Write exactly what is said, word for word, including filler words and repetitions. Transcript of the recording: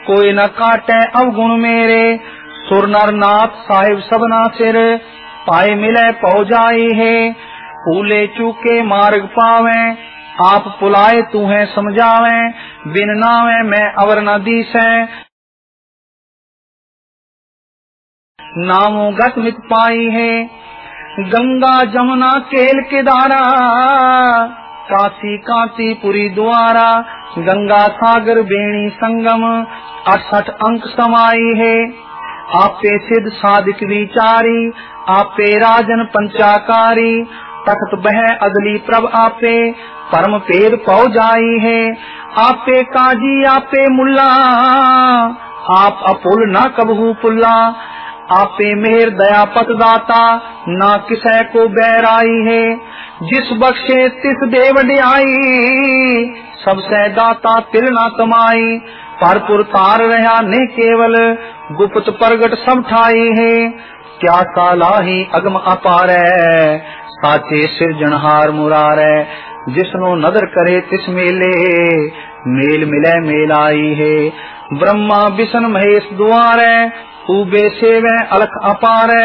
कोई न काटे अवगुण मेरे, सुर नर नाथ साहिब सबना सिर, पाए मिले पौ जाई है, फूले चूके मार्ग पावे, आप पुलाए तू है समझावे, बिन नावे मैं अवर न दीसे, नामो गत मित पाई है, गंगा जमुना केल के धारा, काशी कांची पुरी द्वारा, गंगा सागर बेणी संगम, अड़सठ अंक समाई है, आपे सिद्ध साधिक विचारी, आपे राजन पंचाकारी, तख्त बह अगली प्रभ आपे, परम पेद पौ जाई है, आपे काजी आपे मुल्ला, आप अपुल न कबहू पुल्ला, आपे मेहर दया पतदाता, ना किसे को बैराई है, जिस बख्शे तिस देव आई, सबसे दाता तिल ना कमाई, परपुर तार रहा ने केवल, गुप्त प्रगट सब ठाई है, क्या सालाही अगम अपार, साचे सिरजनहार मुरारे, जिसनो नदर करे तिस मेले, मेल मिले मेल आई है, ब्रह्मा विष्णु महेश द्वारे, ऊबे सेवे अलख अपार।